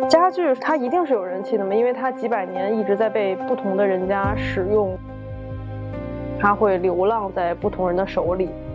家具它一定是有人气的嘛，因为它几百年一直在被不同的人家使用，它会流浪在不同人的手里。